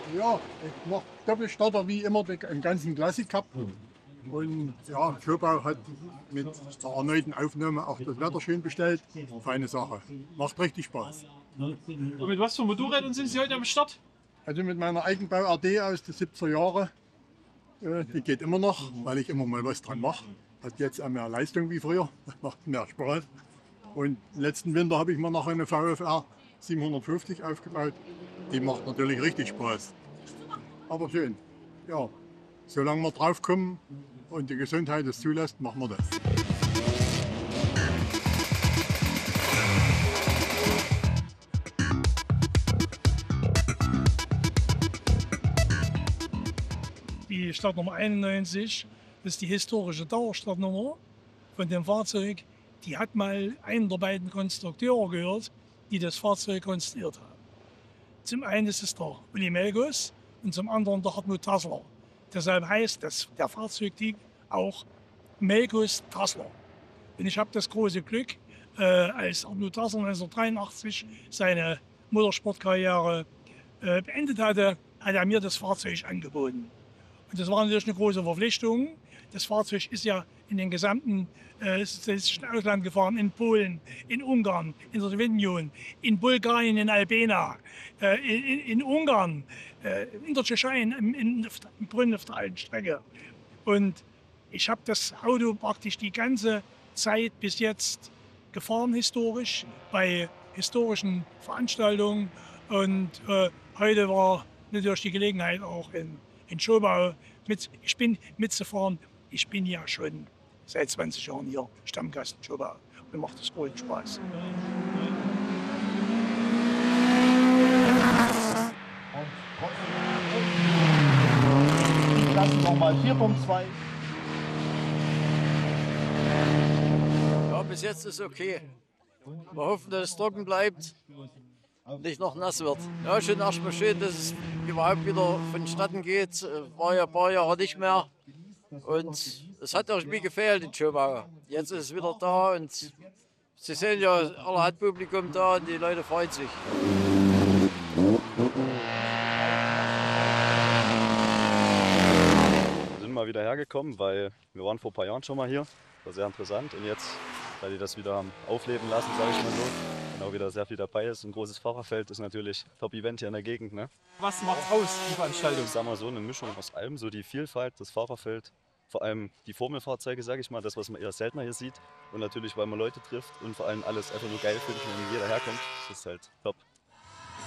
Ja, ich mache Doppelstarter wie immer den ganzen Klassik Cup. Und ja, Schobau hat mit der erneuten Aufnahme auch das Wetter schön bestellt. Feine Sache. Macht richtig Spaß. Und mit was für Motorrädern sind Sie heute am Start? Also mit meiner Eigenbau RD aus den 70er Jahren, die geht immer noch, weil ich immer mal was dran mache. Hat jetzt auch mehr Leistung wie früher, macht mehr Spaß. Und letzten Winter habe ich mir noch eine VFR 750 aufgebaut. Die macht natürlich richtig Spaß. Aber schön, ja, solange wir drauf kommen und die Gesundheit es zulässt, machen wir das. Die Startnummer 91 ist die historische Dauerstartnummer von dem Fahrzeug. Die hat mal einen der beiden Konstrukteure gehört, die das Fahrzeug konstruiert haben. Zum einen ist es der Uli Melgus und zum anderen der Hartmut Tassler. Deshalb heißt der Fahrzeugtyp auch Melgus Tassler. Und ich habe das große Glück, als Hartmut Tassler 1983 seine Motorsportkarriere beendet hatte, hat er mir das Fahrzeug angeboten. Und das war natürlich eine große Verpflichtung. Das Fahrzeug ist ja in den gesamten sozialistischen Ausland gefahren, in Polen, in Ungarn, in der Sowjetunion, in Bulgarien, in Albena, in Ungarn, in der Tschechei, in Brünn auf der alten Strecke. Und ich habe das Auto praktisch die ganze Zeit bis jetzt gefahren, historisch, bei historischen Veranstaltungen. Und heute war natürlich die Gelegenheit auch in Schobau mitzufahren. Ich bin ja schon seit 20 Jahren hier Stammgast in Schobau. Mir macht das großen Spaß. Und lassen nochmal 4.2. Ja, bis jetzt ist okay. Wir hoffen, dass es trocken bleibt und nicht noch nass wird. Ja, schon erstmal schön, dass es überhaupt wieder vonstatten geht. War ja ein paar Jahre nicht mehr. Und es hat irgendwie gefehlt in Schobau. Jetzt ist es wieder da und Sie sehen ja, aller hat Publikum da und die Leute freuen sich. Wir sind mal wieder hergekommen, weil wir waren vor ein paar Jahren schon mal hier. War sehr interessant und jetzt, weil die das wieder haben aufleben lassen, sage ich mal so, und auch wieder sehr viel dabei ist. Ein großes Fahrerfeld ist natürlich Top-Event hier in der Gegend. Ne? Was macht aus, die Veranstaltung? Ich sag mal so, eine Mischung aus allem, so die Vielfalt, das Fahrerfeld, vor allem die Formelfahrzeuge, sage ich mal, das, was man eher seltener hier sieht. Und natürlich, weil man Leute trifft und vor allem alles einfach nur geil findet, wenn jeder herkommt. Das ist halt top.